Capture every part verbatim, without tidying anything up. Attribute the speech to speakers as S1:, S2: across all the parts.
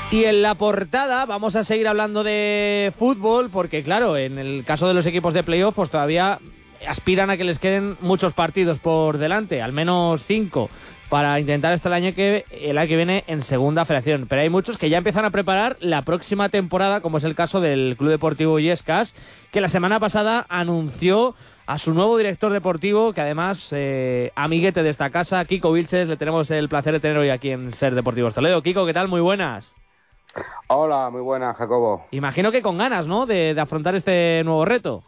S1: Y en la portada vamos a seguir hablando de fútbol porque, claro, en el caso de los equipos de playoff, pues todavía aspiran a que les queden muchos partidos por delante, al menos cinco, para intentar estar el año que, el año que viene en segunda federación. Pero hay muchos que ya empiezan a preparar la próxima temporada, como es el caso del Club Deportivo Illescas, que la semana pasada anunció a su nuevo director deportivo, que además, eh, amiguete de esta casa, Kiko Vilches. Le tenemos el placer de tener hoy aquí en Ser Deportivos Toledo. Kiko, ¿qué tal? Muy buenas.
S2: Hola, muy buenas, Jacobo.
S1: Imagino que con ganas, ¿no?, de, de afrontar este nuevo reto.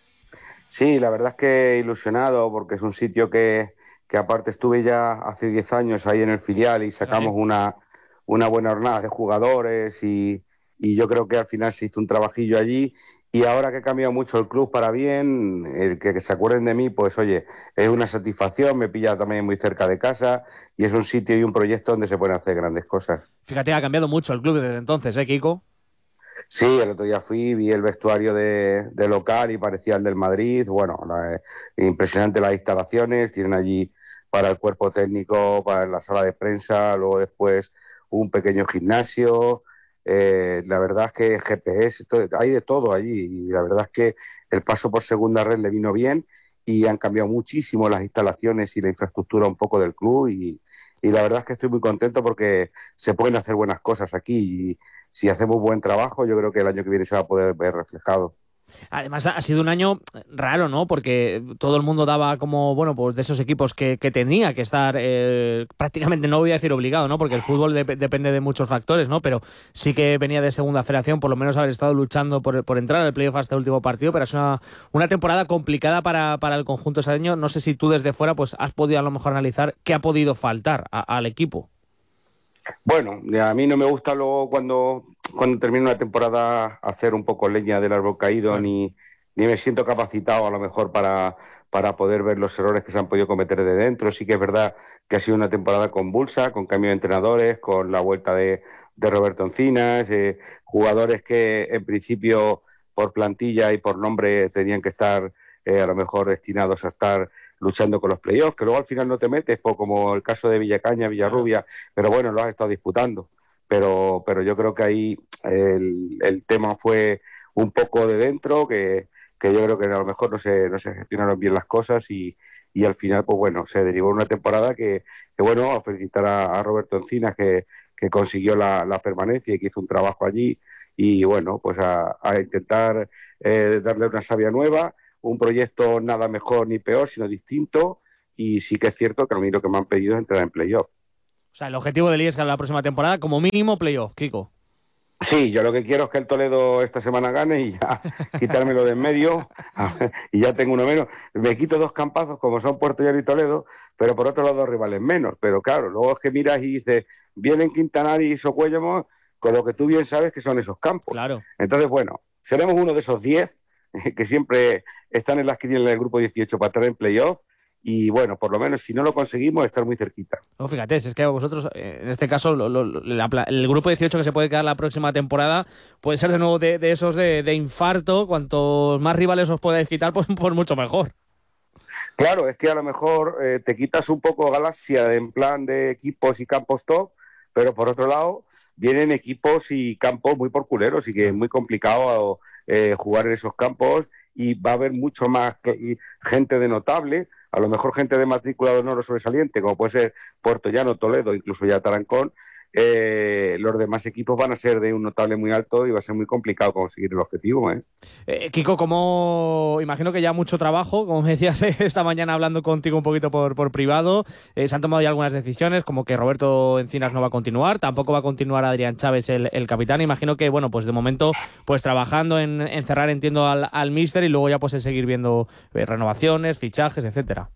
S2: Sí, la verdad es que ilusionado, porque es un sitio que, que aparte estuve ya hace diez años ahí en el filial y sacamos
S1: ¿Sí?
S2: una, una buena jornada de jugadores y, y yo creo que al final se hizo un trabajillo allí. Y ahora que ha cambiado mucho el club para bien, el que, que se acuerden de mí, pues oye, es una satisfacción, me pilla también muy cerca de casa y es un sitio y un proyecto donde se pueden hacer grandes cosas.
S1: Fíjate, ha cambiado mucho el club desde entonces, ¿eh, Kiko?
S2: Sí, el otro día fui, vi el vestuario de, de local y parecía el del Madrid. Bueno, la, eh, impresionante las instalaciones, tienen allí para el cuerpo técnico, para la sala de prensa, luego después un pequeño gimnasio. Eh, la verdad es que G P S, todo, hay de todo allí y la verdad es que el paso por segunda red le vino bien y han cambiado muchísimo las instalaciones y la infraestructura un poco del club y, y la verdad es que estoy muy contento porque se pueden hacer buenas cosas aquí y si hacemos buen trabajo, yo creo que el año que viene se va a poder ver reflejado.
S1: Además, ha sido un año raro, ¿no? Porque todo el mundo daba como, bueno, pues de esos equipos que, que tenía que estar eh, prácticamente, no voy a decir obligado, ¿no? Porque el fútbol de, depende de muchos factores, ¿no? Pero sí que venía de segunda federación, por lo menos haber estado luchando por, por entrar al playoff hasta el último partido, pero es una, una temporada complicada para, para el conjunto sareño. No sé si tú desde fuera pues has podido a lo mejor analizar qué ha podido faltar a, al equipo.
S2: Bueno, a mí no me gusta luego cuando, cuando termino una temporada hacer un poco leña del árbol caído,
S1: Claro.
S2: ni, ni me siento capacitado a lo mejor para, para poder ver los errores que se han podido cometer de dentro. Sí que es verdad que ha sido una temporada convulsa, con cambio de entrenadores, con la vuelta de, de Roberto Encinas, eh, jugadores que en principio por plantilla y por nombre tenían que estar eh, a lo mejor destinados a estar luchando con los playoffs, que luego al final no te metes, pues, como el caso de Villacaña, Villarrubia, pero bueno, lo has estado disputando. Pero, pero yo creo que ahí el, el tema fue un poco de dentro, que, que yo creo que a lo mejor no se, no se gestionaron bien las cosas y, y al final, pues bueno, se derivó en una temporada que, que bueno, a felicitar a, a Roberto Encinas, que, que consiguió la, la permanencia y que hizo un trabajo allí, y bueno, pues a, a intentar eh, darle una savia nueva, un proyecto nada mejor ni peor, sino distinto, y sí que es cierto que a mí lo que me han pedido es entrar en playoff.
S1: O sea, el objetivo del Illescas la próxima temporada, como mínimo playoff, Kiko.
S2: Sí, yo lo que quiero es que el Toledo esta semana gane y ya quitármelo de en medio y ya tengo uno menos. Me quito dos campazos como son Puerto Llano y Toledo, pero por otro lado dos rivales menos. Pero claro, luego es que miras y dices, vienen Quintanar y Socuéllamos con lo que tú bien sabes que son esos campos.
S1: Claro.
S2: Entonces, bueno, seremos uno de esos diez que siempre están en las quinielas del grupo dieciocho para estar en playoff. Y bueno, por lo menos si no lo conseguimos, estar muy cerquita.
S1: No, fíjate, es que vosotros, en este caso, lo, lo, la, el grupo dieciocho que se puede quedar la próxima temporada puede ser de nuevo de, de esos de, de infarto. Cuantos más rivales os podáis quitar, pues, pues mucho mejor.
S2: Claro, es que a lo mejor eh, te quitas un poco galaxia en plan de equipos y campos top, pero por otro lado vienen equipos y campos muy porculeros y que es muy complicado eh, jugar en esos campos y va a haber mucho más que, gente de notable, a lo mejor gente de matrícula de honor o sobresaliente, como puede ser Puerto Llano, Toledo, incluso ya Tarancón. Eh, los demás equipos van a ser de un notable muy alto y va a ser muy complicado conseguir el objetivo, ¿eh?
S1: Eh, Kiko, como imagino que ya mucho trabajo, como me decías eh, esta mañana hablando contigo un poquito por, por privado, eh, se han tomado ya algunas decisiones, como que Roberto Encinas no va a continuar, tampoco va a continuar Adrián Chávez, el, el capitán. Imagino que, bueno, pues de momento, pues trabajando en, en cerrar, entiendo, al, al míster y luego ya pues en seguir viendo eh, renovaciones, fichajes, etcétera.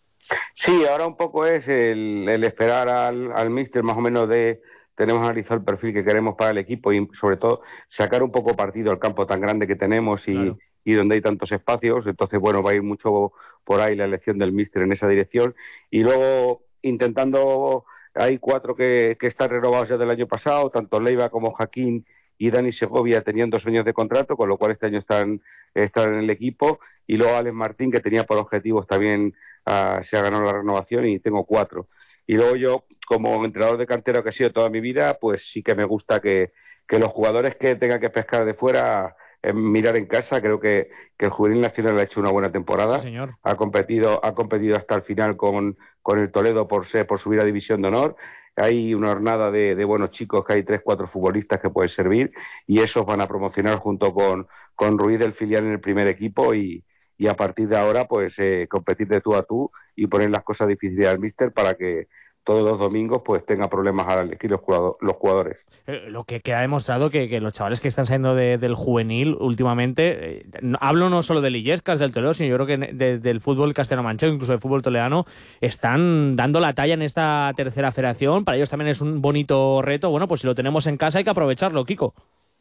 S2: Sí, ahora un poco es el, el esperar al, al míster más o menos de... Tenemos analizado el perfil que queremos para el equipo y sobre todo sacar un poco partido al campo tan grande que tenemos y,
S1: Claro.
S2: y donde hay tantos espacios. Entonces, bueno, va a ir mucho por ahí la elección del míster en esa dirección. Y luego intentando, hay cuatro que, que están renovados ya del año pasado, tanto Leiva como Jaquín y Dani Segovia tenían dos años de contrato, con lo cual este año están, están en el equipo. Y luego Alex Martín, que tenía por objetivos también, uh, se ha ganado la renovación y tengo cuatro. Y luego yo, como entrenador de cantera que he sido toda mi vida, pues sí que me gusta que, que los jugadores que tengan que pescar de fuera, eh, mirar en casa. Creo que, que el Juvenil Nacional ha hecho una buena temporada.
S1: Sí, señor.
S2: Ha competido, ha competido hasta el final con, con el Toledo por ser, por subir a División de Honor. Hay una hornada de, de buenos chicos, que hay tres, cuatro futbolistas que pueden servir, y esos van a promocionar junto con, con Ruiz del filial en el primer equipo, y, y a partir de ahora pues eh, competir de tú a tú y poner las cosas difíciles al míster para que todos los domingos pues tenga problemas al elegir los, jugador, los jugadores.
S1: Eh, lo que queda demostrado que, que los chavales que están saliendo de, del juvenil últimamente, eh, no, hablo no solo del Illescas, del Toledo, sino yo creo que de, del fútbol castellano-manchego, incluso del fútbol toledano, están dando la talla en esta tercera federación. Para ellos también es un bonito reto. Bueno, pues si lo tenemos en casa hay que aprovecharlo, Kiko.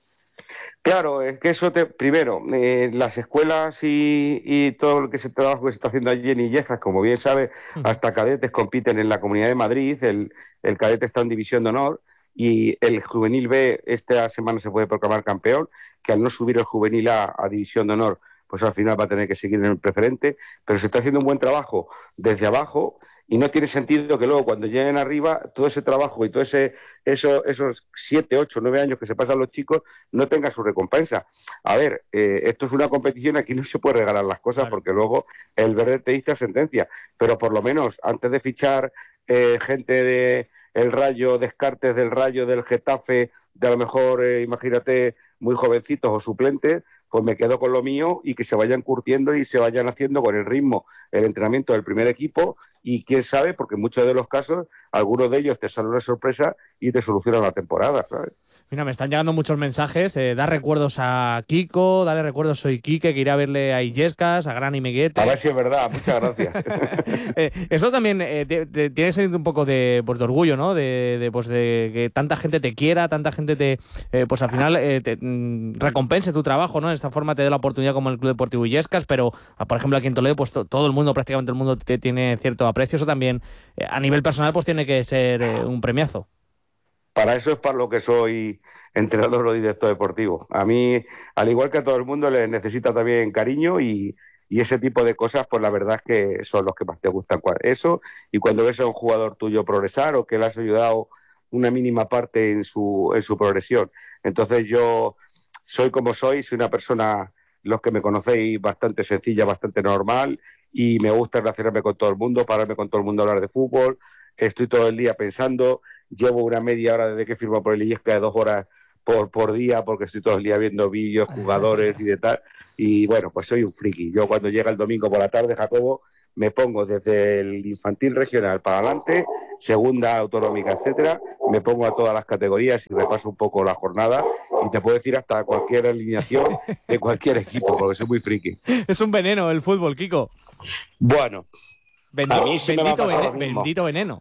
S2: Claro, es que eso te, primero, eh, las escuelas y, y todo lo que se trabajo que se está haciendo allí en Illescas, como bien sabe, hasta cadetes compiten en la Comunidad de Madrid, el, el cadete está en División de Honor, y el Juvenil B esta semana se puede proclamar campeón, que al no subir el Juvenil A a División de Honor, pues al final va a tener que seguir en el preferente, pero se está haciendo un buen trabajo desde abajo, y no tiene sentido que luego cuando lleguen arriba todo ese trabajo y todo ese eso, esos siete, ocho, nueve años que se pasan los chicos no tengan su recompensa. A ver, eh, esto es una competición, aquí no se puede regalar las cosas, claro, porque luego el verde te dicta sentencia, pero por lo menos antes de fichar eh, gente de el Rayo, Descartes del Rayo, del Getafe, de a lo mejor, eh, imagínate, muy jovencitos o suplentes, pues me quedo con lo mío y que se vayan curtiendo y se vayan haciendo con el ritmo el entrenamiento del primer equipo, y quién sabe, porque en muchos de los casos algunos de ellos te salen una sorpresa y te solucionan la temporada, ¿sabes?
S1: Mira, me están llegando muchos mensajes. Eh, da recuerdos a Kiko, dale recuerdos, soy Quique, que iré a verle a Illescas, a Gran y Miguete.
S2: A ver si es verdad, muchas gracias.
S1: eh, esto también eh, te, te, tiene que ser un poco de, pues, de orgullo, ¿no? De, de, pues, de que tanta gente te quiera, tanta gente te, eh, pues al final eh, te mm, recompense tu trabajo, ¿no? De esta forma te dé la oportunidad como el Club Deportivo Illescas, pero por ejemplo aquí en Toledo, pues to, todo el mundo, prácticamente el mundo te tiene cierto aprecio. Eso también eh, a nivel personal pues tiene que ser eh, un premiazo.
S2: Para eso es para lo que soy entrenador o director deportivo. A mí, al igual que a todo el mundo, les necesita también cariño, y, y ese tipo de cosas, pues la verdad es que son los que más te gustan. Eso, y cuando ves a un jugador tuyo progresar o que le has ayudado una mínima parte en su, en su progresión. Entonces yo soy como soy, soy una persona, los que me conocéis, bastante sencilla, bastante normal, y me gusta relacionarme con todo el mundo, pararme con todo el mundo a hablar de fútbol. Estoy todo el día pensando, llevo una media hora desde que firmo por el Illescas de dos horas por, por día, porque estoy todo el día viendo vídeos, jugadores y de tal, y bueno, pues soy un friki. Yo cuando llega el domingo por la tarde, Jacobo, me pongo desde el infantil regional para adelante, segunda autonómica, etcétera, me pongo a todas las categorías y repaso un poco la jornada, y te puedo decir hasta cualquier alineación de cualquier equipo, porque soy muy friki.
S1: Es un veneno el fútbol, Kiko.
S2: Bueno,
S1: Bendi
S2: a mí sí
S1: bendito,
S2: me
S1: vene bendito veneno.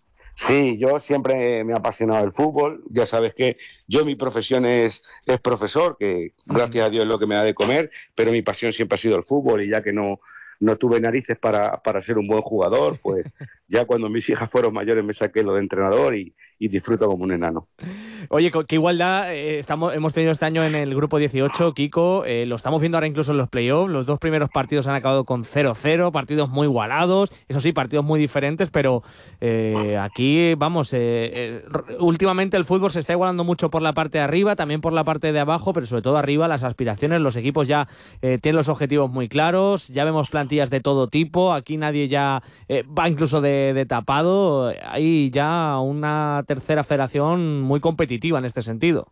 S2: Sí, yo siempre me ha apasionado el fútbol. Ya sabes que yo, mi profesión es, es profesor, que gracias a Dios es lo que me da de comer, pero mi pasión siempre ha sido el fútbol, y ya que no, no tuve narices para, para ser un buen jugador, pues ya cuando mis hijas fueron mayores me saqué lo de entrenador y, y disfruto como un enano.
S1: Oye, qué igualdad eh, estamos, hemos tenido este año en el grupo dieciocho, Kiko, eh, lo estamos viendo ahora incluso en los playoffs. Los dos primeros partidos han acabado con cero cero, partidos muy igualados, eso sí, partidos muy diferentes, pero eh, aquí, vamos, eh, eh, últimamente el fútbol se está igualando mucho por la parte de arriba, también por la parte de abajo, pero sobre todo arriba las aspiraciones, los equipos ya eh, tienen los objetivos muy claros, ya vemos plantillas de todo tipo, aquí nadie ya eh, va incluso de, de tapado, hay ya una tercera federación muy competitiva en este sentido.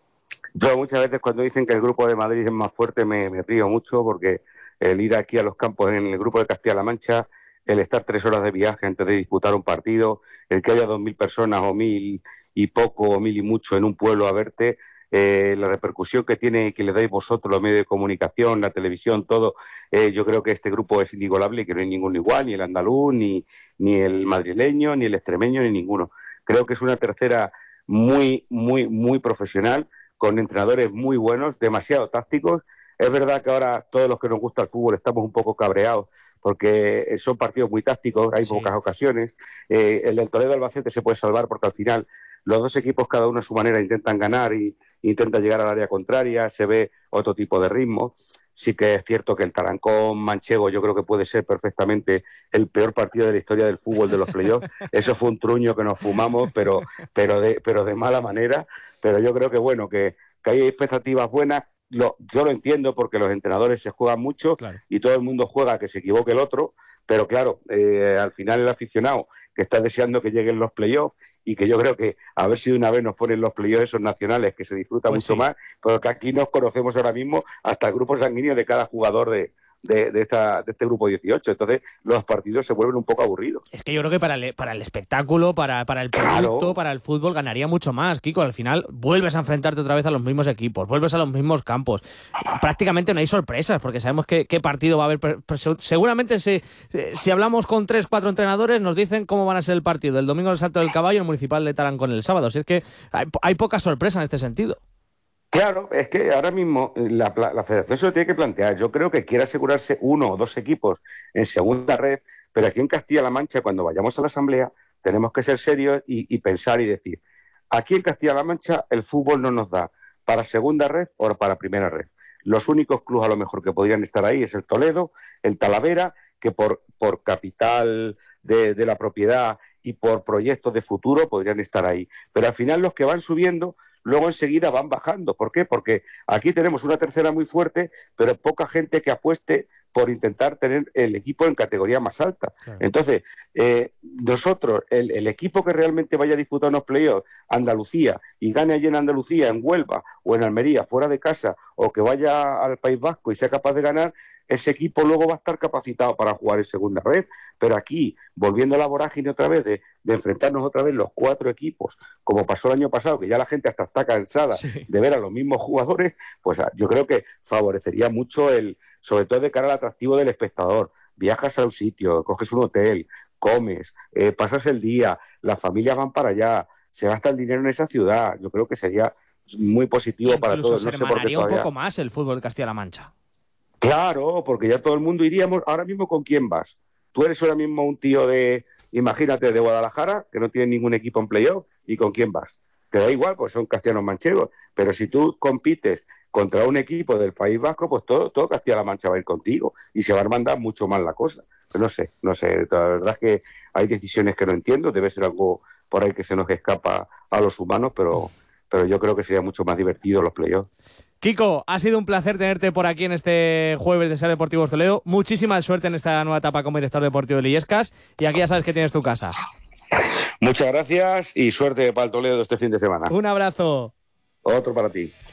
S2: Yo muchas veces cuando dicen que el grupo de Madrid es más fuerte me, me río mucho, porque el ir aquí a los campos en el grupo de Castilla-La Mancha, el estar tres horas de viaje antes de disputar un partido, el que haya dos mil personas o mil y poco o mil y mucho en un pueblo a verte, eh, la repercusión que tiene, que le dais vosotros los medios de comunicación, la televisión, todo, eh, yo creo que este grupo es inigualable y que no hay ninguno igual, ni el andaluz, ni, ni el madrileño, ni el extremeño, ni ninguno. Creo que es una tercera muy, muy, muy profesional, con entrenadores muy buenos, demasiado tácticos. Es verdad que ahora todos los que nos gusta el fútbol estamos un poco cabreados porque son partidos muy tácticos, hay sí. pocas ocasiones. Eh, el del Toledo-Albacete se puede salvar porque al final los dos equipos cada uno a su manera intentan ganar y intentan llegar al área contraria, se ve otro tipo de ritmo. Sí que es cierto que el Tarancón manchego yo creo que puede ser perfectamente el peor partido de la historia del fútbol de los playoffs. Eso fue un truño que nos fumamos, pero, pero, de, pero de mala manera. Pero yo creo que bueno, que, que hay expectativas buenas. Lo, yo lo entiendo porque los entrenadores se juegan mucho, claro, y todo el mundo juega a que se equivoque el otro, pero claro, eh, al final el aficionado que está deseando que lleguen los playoffs, y que yo creo que a ver si de una vez nos ponen los playoffs esos nacionales, que se disfruta pues mucho sí. más, porque aquí nos conocemos ahora mismo hasta el grupo sanguíneo de cada jugador de, de, de, esta, de este grupo dieciocho, entonces los partidos se vuelven un poco aburridos.
S1: Es que yo creo que para el, para el espectáculo, para, para el producto, claro, para el fútbol ganaría mucho más, Kiko. Al final vuelves a enfrentarte otra vez a los mismos equipos, vuelves a los mismos campos, prácticamente no hay sorpresas, porque sabemos que, qué partido va a haber. Seguramente si, si hablamos con tres, cuatro entrenadores nos dicen cómo van a ser el partido el domingo del Salto del Caballo, el Municipal de Tarancón el sábado. Si es que hay, hay poca sorpresa en este sentido.
S2: Claro, es que ahora mismo la, la Federación se lo tiene que plantear. Yo creo que quiere asegurarse uno o dos equipos en segunda red, pero aquí en Castilla-La Mancha, cuando vayamos a la Asamblea, tenemos que ser serios y, y pensar y decir, aquí en Castilla-La Mancha el fútbol no nos da para segunda red o para primera red. Los únicos clubes a lo mejor que podrían estar ahí es el Toledo, el Talavera, que por, por capital de, de la propiedad y por proyectos de futuro podrían estar ahí. Pero al final los que van subiendo luego enseguida van bajando. ¿Por qué? Porque aquí tenemos una tercera muy fuerte, pero poca gente que apueste por intentar tener el equipo en categoría más alta. Claro. Entonces, eh, nosotros, el, el equipo que realmente vaya a disputar unos playoffs, Andalucía, y gane allí en Andalucía, en Huelva o en Almería, fuera de casa, o que vaya al País Vasco y sea capaz de ganar, ese equipo luego va a estar capacitado para jugar en segunda red. Pero aquí, volviendo a la vorágine otra vez, de, de enfrentarnos otra vez los cuatro equipos, como pasó el año pasado, que ya la gente hasta está cansada sí. de ver a los mismos jugadores, pues yo creo que favorecería mucho el, sobre todo de cara al atractivo del espectador. Viajas a un sitio, coges un hotel, comes, eh, pasas el día, las familias van para allá, se gasta el dinero en esa ciudad. Yo creo que sería muy positivo
S1: Incluso
S2: para todos.
S1: Se
S2: no sé por qué
S1: todavía... un poco más el fútbol de Castilla-La Mancha.
S2: Claro, porque ya todo el mundo iríamos. Ahora mismo, ¿con quién vas? Tú eres ahora mismo un tío de, imagínate, de Guadalajara, que no tiene ningún equipo en playoff, ¿y con quién vas? Te da igual, pues son castellanos manchegos, pero si tú compites contra un equipo del País Vasco, pues todo, todo Castilla-La Mancha va a ir contigo y se va a mandar mucho más la cosa. Pero no sé, no sé, la verdad es que hay decisiones que no entiendo, debe ser algo por ahí que se nos escapa a los humanos, pero, pero yo creo que sería mucho más divertido los playoffs.
S1: Kiko, ha sido un placer tenerte por aquí en este jueves de Ser Deportivos Toledo. Muchísima suerte en esta nueva etapa como director deportivo de Illescas, y aquí ya sabes que tienes tu casa.
S2: Muchas gracias y suerte para el Toledo este fin de semana.
S1: Un abrazo.
S2: Otro para ti.